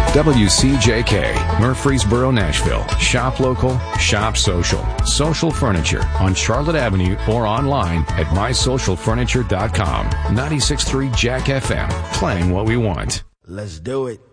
WCJK, Murfreesboro, Nashville. Shop local, shop social. Social Furniture on Charlotte Avenue or online at mysocialfurniture.com. 96.3 Jack FM, playing what we want. Let's do it.